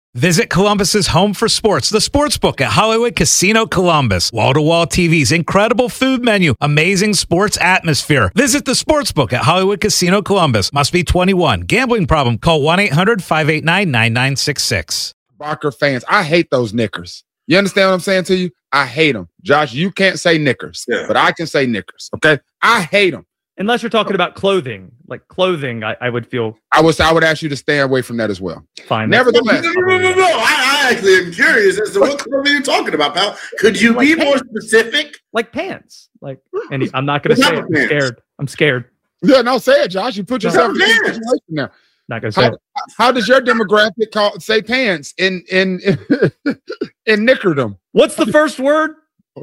Visit Columbus's home for sports, the Sportsbook at Hollywood Casino Columbus. Wall-to-wall TVs, incredible food menu, amazing sports atmosphere. Visit the Sportsbook at Hollywood Casino Columbus. Must be 21. Gambling problem? Call 1-800-589-9966. Barker fans, I hate those knickers. You understand what I'm saying to you? I hate them. Josh, you can't say knickers, but I can say knickers, okay? I hate them. Unless you're talking about clothing. Like clothing, I would feel... I would ask you to stay away from that as well. Fine. Nevertheless. No. I actually am curious as to what clothing you're talking about, pal. Could you be more specific? Like pants. And I'm not going to say it. I'm scared. Yeah, no, say it, Josh. You put yourself in a situation now. Not going to say it. How does your demographic say pants in nickerdom? What's the first word?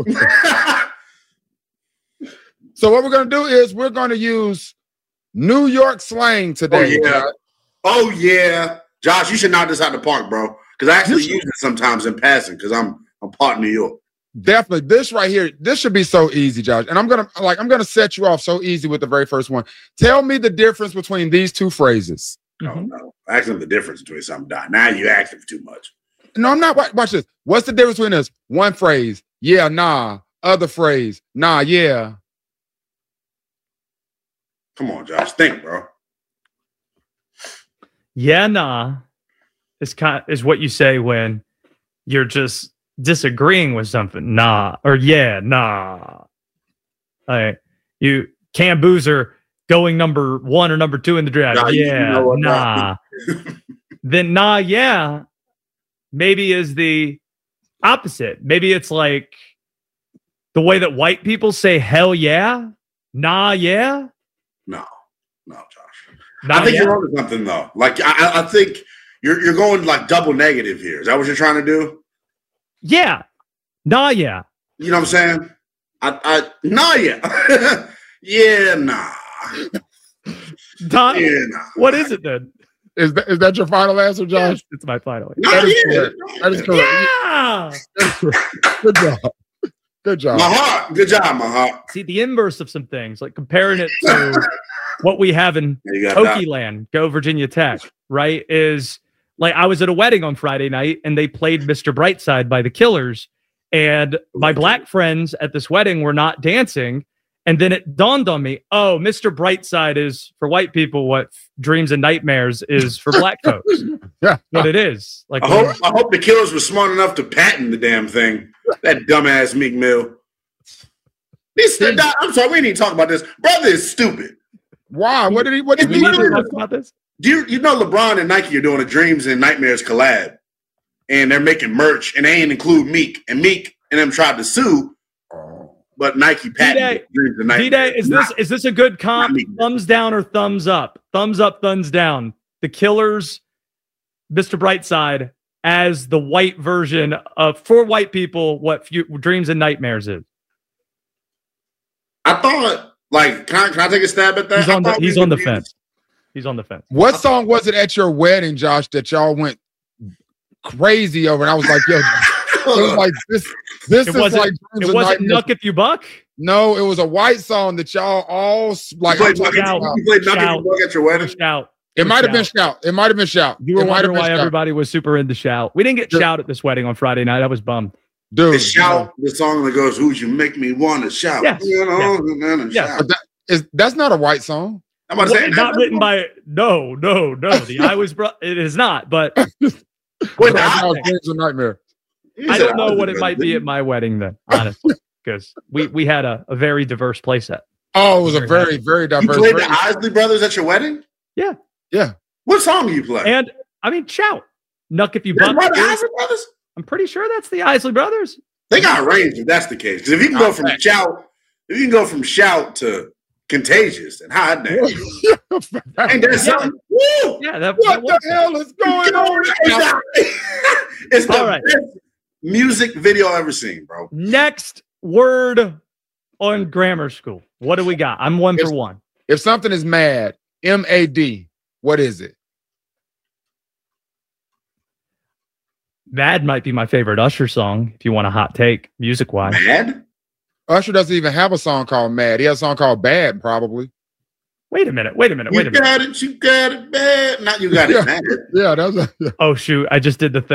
So what we're going to do is we're going to use New York slang today. Oh, yeah. Josh, you should knock this out the park, bro. Because I actually use it sometimes in passing because I'm part of New York. Definitely. This right here, this should be so easy, Josh. And I'm gonna set you off so easy with the very first one. Tell me the difference between these two phrases. Oh, no. Asking the difference between something. Now you asking for too much. No, I'm not. Watch this. What's the difference between this? One phrase, yeah, nah. Other phrase, nah, yeah. Come on, Josh. Think, bro. Yeah, nah is what you say when you're just disagreeing with something. Nah. Or yeah, nah. You Cam Boozer going number 1 or number 2 in the draft. Nah, nah. Then nah, yeah, maybe is the opposite. Maybe it's like the way that white people say hell yeah. Nah, yeah. No, Josh. I think you're on to something though. Like I think you're going like double negative here. Is that what you're trying to do? Yeah. Nah, yeah. You know what I'm saying? Nah, yeah. Yeah, nah. Nah. What is it then? Is that your final answer, Josh? Yes, it's my final answer. That is correct. Yeah. Good job. Good job. Good job, my heart. See, the inverse of some things, like comparing it to what we have in Hokie-land, go Virginia Tech, right? Is like I was at a wedding on Friday night and they played Mr. Brightside by the Killers. And my black friends at this wedding were not dancing. And then it dawned on me, oh, Mr. Brightside is for white people what Dreams and Nightmares is for black folks. Yeah. What it is. Like I hope the Killers were smart enough to patent the damn thing. That dumbass Meek Mill. I'm sorry, we didn't even talk about this. Brother is stupid. Why? What did he talk about this? Do you know LeBron and Nike are doing a Dreams and Nightmares collab? And they're making merch and they ain't include Meek. And Meek and them tried to sue. But Nike patented Dreams and Nightmares. D-Day, is this a good comp? Thumbs down or thumbs up? Thumbs up, thumbs down. The Killers, Mr. Brightside, as the white version of, for white people, what Dreams and Nightmares is. I thought, like, can I take a stab at that? He's on the fence. He's on the fence. What song was it at your wedding, Josh, that y'all went crazy over? And I was like, yo, it was like this is like it wasn't Nuck If You Buck? No, it was a white song that y'all all like. You played Nuck If You Buck at your wedding? Shout. It might have been Shout. It might have been Shout. You were wondering why everybody was super into Shout. We didn't get Shout at this wedding on Friday night. I was bummed. Dude, it's Shout, the song that goes, "Who'd you make me want to shout?" Yes. Shout. That's not a white song. I'm about to say, not written by no. The I was it is not, but Dreams and Nightmare. I don't know what it might be at my wedding then, honestly, because we had a very diverse play set. Oh, it was a very, very diverse. You played the Isley Brothers at your wedding? Yeah. Yeah. What song do you play? And I mean, Shout. Nuck If You Buck. The Isley Brothers? I'm pretty sure that's the Isley Brothers. They got range if that's the case. Because if you can go from Shout, to Contagious and Hot Damn. Ain't that something? Woo! Yeah, what the hell is going on? It's the best music video I've ever seen, bro. Next word on grammar school. What do we got? I'm one for one. If something is mad, M-A-D, what is it? Mad might be my favorite Usher song, if you want a hot take, music-wise. Mad? Usher doesn't even have a song called Mad. He has a song called Bad, probably. Wait a minute. You got it bad. Not you got it mad. Yeah, that was Oh, shoot. I just did the thing.